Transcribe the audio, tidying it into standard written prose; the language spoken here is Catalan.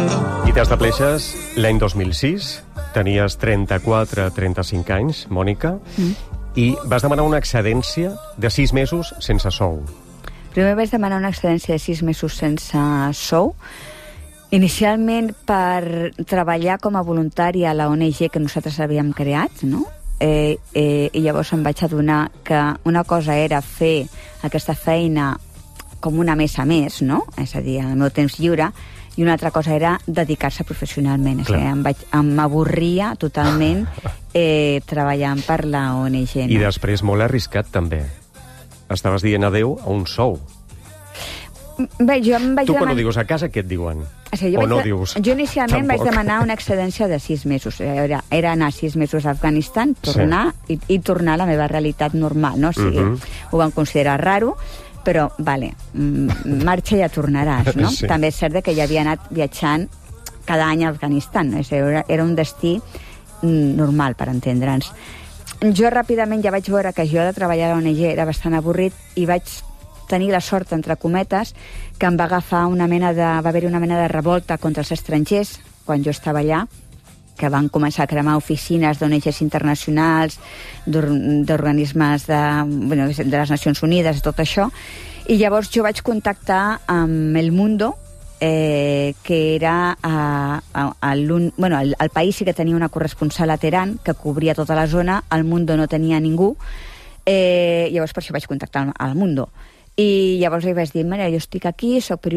I t'estableixes l'any 2006, tenies 34-35 anys, Mònica, i vas demanar una excedència de 6 mesos sense sou. Primer vaig demanar una excedència de 6 mesos sense sou, inicialment per treballar com a voluntària a la ONG que nosaltres havíem creat, no? I llavors em vaig adonar que una cosa era fer aquesta feina com una més a més, no? És a dir, en el meu temps lliure, i una altra cosa era dedicar-se professionalment. És a dir, m'avorria totalment treballant per la ONG. No? I després molt arriscat, també. Estaves dient adeu a un sou. Bé, jo em vaig tu, quan ho dius a casa, què et diuen? O no dius? Jo inicialment vaig demanar una excedència de 6 mesos. Era anar 6 mesos a Afganistan, tornar i tornar a la meva realitat normal. No? O sigui, ho van considerar raro, però, vale, marxa i ja tornaràs, no? Sí. També és cert que ja havia anat viatjant cada any a Afganistan. No? Era un destí normal, per entendre'ns. Jo ràpidament ja vaig veure que jo de treballar a l'ONG era bastant avorrit i vaig tenir la sort, entre cometes, que em va agafar va haver-hi una mena de revolta contra els estrangers quan jo estava allà, que van començar a cremar oficines d'ONGs internacionals, d'organismes de les Nacions Unides, tot això. I llavors jo vaig contactar amb El Mundo, que era el país sí que tenia una corresponsal a Teheran que cobria tota la zona, El Mundo no tenia ningú, llavors per això vaig contactar al Mundo. I llavors li vaig dir, mira, jo estic aquí, soc periodista,